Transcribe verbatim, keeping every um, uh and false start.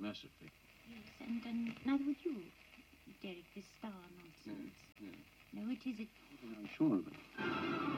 Perfectly. Yes, and, and neither would you, Derek, this star nonsense. No, no. No, it isn't. I'm sure of it.